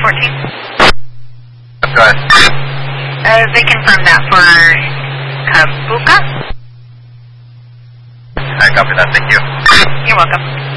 Go ahead. They confirmed that for Kabuka. I copy that. Thank you. You're welcome.